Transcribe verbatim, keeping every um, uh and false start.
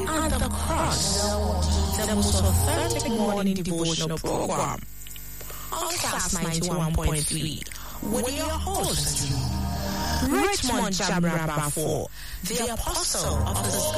and the Cross, the most authentic morning devotional program on Class ninety-one point three with your host, Richmond Jamrabafo, the apostle of this